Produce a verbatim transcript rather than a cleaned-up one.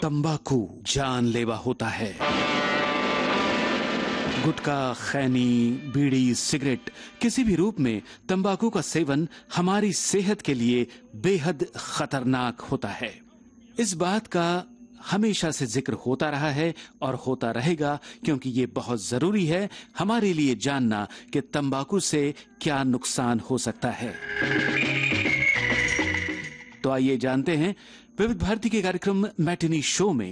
तंबाकू जानलेवा होता है। गुटखा, खैनी, बीड़ी, सिगरेट किसी भी रूप में तंबाकू का सेवन हमारी सेहत के लिए बेहद खतरनाक होता है। इस बात का हमेशा से जिक्र होता रहा है और होता रहेगा, क्योंकि ये बहुत जरूरी है हमारे लिए जानना कि तंबाकू से क्या नुकसान हो सकता है। तो आइए जानते हैं विविध भारती के कार्यक्रम मैटिनी शो में